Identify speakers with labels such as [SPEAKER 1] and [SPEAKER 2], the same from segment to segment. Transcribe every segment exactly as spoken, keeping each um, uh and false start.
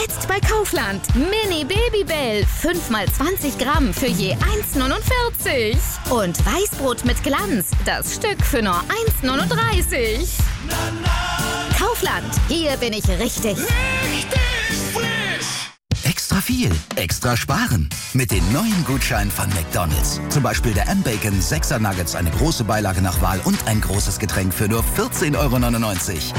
[SPEAKER 1] Jetzt bei Kaufland. Mini Babybell. fünf mal zwanzig Gramm für je eins neunundvierzig. Und Weißbrot mit Glanz. Das Stück für nur eins neununddreißig. Kaufland. Hier bin ich richtig.
[SPEAKER 2] Richtig frisch.
[SPEAKER 3] Extra viel, extra sparen. Mit den neuen Gutscheinen von McDonald's. Zum Beispiel der M-Bacon sechser Nuggets, eine große Beilage nach Wahl und ein großes Getränk für nur vierzehn Euro neunundneunzig.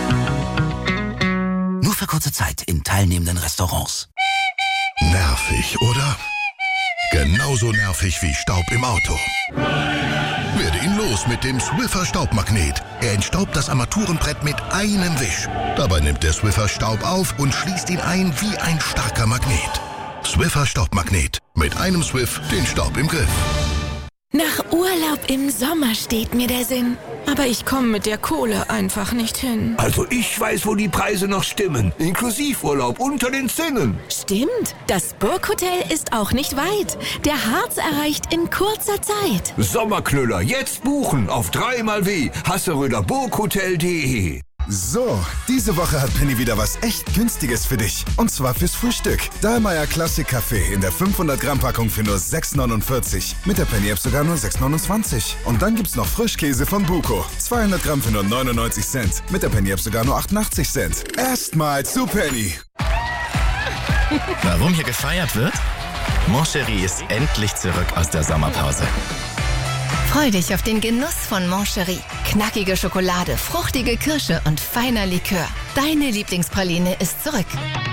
[SPEAKER 3] Nur für kurze Zeit in teilnehmenden Restaurants.
[SPEAKER 2] Nervig, oder? Genauso nervig wie Staub im Auto. Werde ihn los mit dem Swiffer Staubmagnet. Er entstaubt das Armaturenbrett mit einem Wisch. Dabei nimmt der Swiffer Staub auf und schließt ihn ein wie ein starker Magnet. Swiffer Staubmagnet. Mit einem Swiff den Staub im Griff.
[SPEAKER 4] Nach Urlaub im Sommer steht mir der Sinn. Aber ich komme mit der Kohle einfach nicht hin.
[SPEAKER 5] Also ich weiß, wo die Preise noch stimmen. Inklusivurlaub unter den Zinnen.
[SPEAKER 4] Stimmt. Das Burghotel ist auch nicht weit. Der Harz erreicht in kurzer Zeit.
[SPEAKER 5] Sommerknüller, jetzt buchen auf dreimal w hasseröder burghotel punkt de.
[SPEAKER 6] So, diese Woche hat Penny wieder was echt Günstiges für dich. Und zwar fürs Frühstück. Dahlmeier Classic Kaffee in der fünfhundert Gramm Packung für nur sechs neunundvierzig. Mit der Penny App sogar nur sechs neunundzwanzig. Und dann gibt's noch Frischkäse von Buko. zweihundert Gramm für nur neunundneunzig Cent. Mit der Penny App sogar nur achtundachtzig Cent. Erstmal zu Penny.
[SPEAKER 7] Warum hier gefeiert wird? Moncherie ist endlich zurück aus der Sommerpause.
[SPEAKER 1] Freu dich auf den Genuss von Moncherie. Knackige Schokolade, fruchtige Kirsche und feiner Likör. Deine Lieblingspraline ist zurück.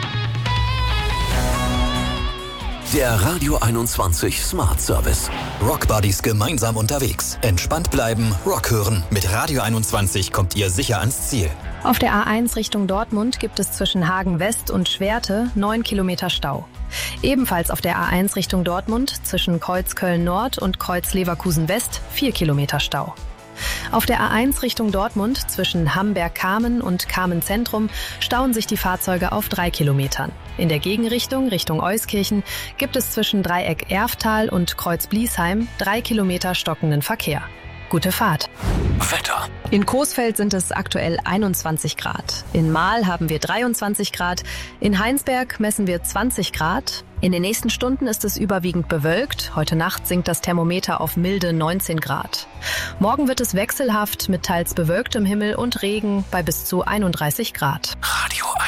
[SPEAKER 3] Der Radio einundzwanzig Smart Service. Rock Buddies gemeinsam unterwegs. Entspannt bleiben, Rock hören. Mit Radio einundzwanzig kommt ihr sicher ans Ziel.
[SPEAKER 8] Auf der A eins Richtung Dortmund gibt es zwischen Hagen West und Schwerte neun Kilometer Stau. Ebenfalls auf der A eins Richtung Dortmund zwischen Kreuz Köln Nord und Kreuz Leverkusen West vier Kilometer Stau. Auf der A eins Richtung Dortmund zwischen Hamberg-Kamen und Kamen Zentrum stauen sich die Fahrzeuge auf drei Kilometern. In der Gegenrichtung, Richtung Euskirchen, gibt es zwischen Dreieck Erftal und Kreuz Bliesheim drei Kilometer stockenden Verkehr. Gute Fahrt.
[SPEAKER 3] Wetter.
[SPEAKER 8] In Coesfeld sind es aktuell einundzwanzig Grad. In Mahl haben wir dreiundzwanzig Grad. In Heinsberg messen wir zwanzig Grad. In den nächsten Stunden ist es überwiegend bewölkt. Heute Nacht sinkt das Thermometer auf milde neunzehn Grad. Morgen wird es wechselhaft mit teils bewölktem Himmel und Regen bei bis zu einunddreißig Grad.
[SPEAKER 3] Radio